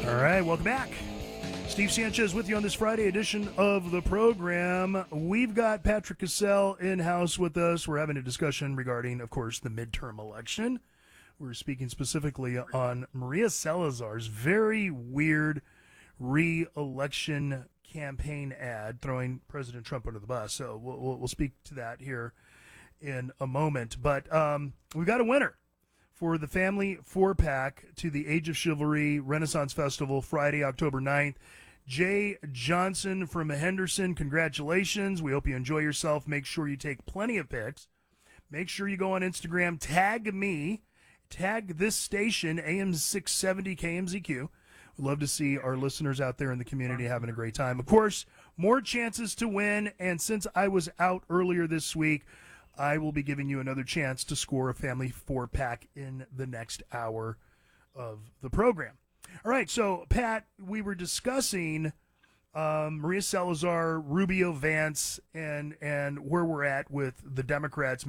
All right, welcome back. Steve Sanchez with you on this Friday edition of the program. We've got Patrick Cassell in-house with us. We're having a discussion regarding, of course, the midterm election. We're speaking specifically on Maria Salazar's very weird re-election campaign ad throwing President Trump under the bus. So we'll speak to that here in a moment. But we've got a winner for the Family 4-Pack to the Age of Chivalry Renaissance Festival, Friday, October 9th. Jay Johnson from Henderson, congratulations. We hope you enjoy yourself. Make sure you take plenty of pics. Make sure you go on Instagram, tag me, tag this station, AM 670 KMZQ. We'd love to see our listeners out there in the community having a great time. Of course, more chances to win, and since I was out earlier this week, I will be giving you another chance to score a Family 4-Pack in the next hour of the program. All right, so, Pat, we were discussing Maria Salazar, Rubio, Vance, and where we're at with the Democrats